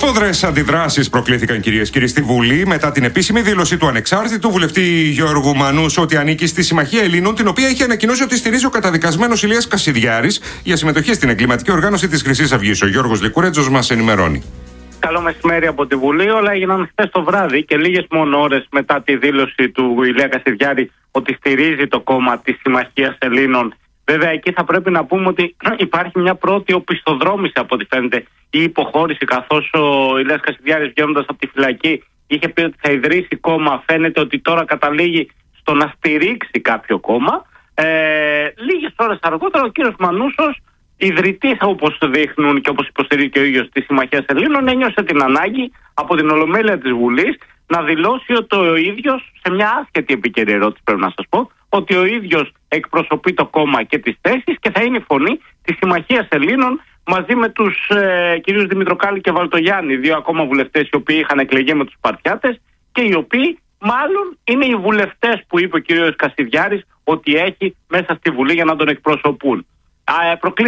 Ανίποδρες αντιδράσεις προκλήθηκαν, κυρίες και κύριοι, στη Βουλή μετά την επίσημη δήλωση του ανεξάρτητου βουλευτή Γιώργου Μανούσου ότι ανήκει στη Συμμαχία Ελλήνων, την οποία είχε ανακοινώσει ότι στηρίζει ο καταδικασμένος Ηλίας Κασιδιάρης για συμμετοχή στην εγκληματική οργάνωση της Χρυσής Αυγής. Ο Γιώργος Λικουρέτζος μας ενημερώνει. Καλό μεσημέρι από τη Βουλή. Όλα έγιναν χθες το βράδυ και λίγες μόνο ώρες μετά τη δήλωση του Ηλία Κασιδιάρη ότι στηρίζει το κόμμα της Συμμαχίας Ελλήνων. Βέβαια, εκεί θα πρέπει να πούμε ότι υπάρχει μια πρώτη οπισθοδρόμηση, από ό,τι φαίνεται, η υποχώρηση, καθώς ο Ηλίας Κασιδιάρης, βγαίνοντας από τη φυλακή, είχε πει ότι θα ιδρύσει κόμμα. Φαίνεται ότι τώρα καταλήγει στο να στηρίξει κάποιο κόμμα. Λίγες ώρες αργότερα, ο κύριος Μανούσος, ιδρυτής, όπως δείχνουν και όπως υποστηρίζει και ο ίδιος της Συμμαχίας Ελλήνων, ένιωσε την ανάγκη από την Ολομέλεια της Βουλής να δηλώσει ότι ο ίδιος, σε μια άσχετη επίκαιρη ερώτηση πρέπει να σας πω, ότι ο ίδιος εκπροσωπεί το κόμμα και τις θέσεις και θα είναι η φωνή της Συμμαχίας Ελλήνων μαζί με τους κυρίους Δημητροκάλη και Βαλτογιάννη, δύο ακόμα βουλευτές οι οποίοι είχαν εκλεγεί με τους Σπαρτιάτες και οι οποίοι μάλλον είναι οι βουλευτές που είπε ο κύριος Κασιδιάρης ότι έχει μέσα στη Βουλή για να τον εκπροσωπούν.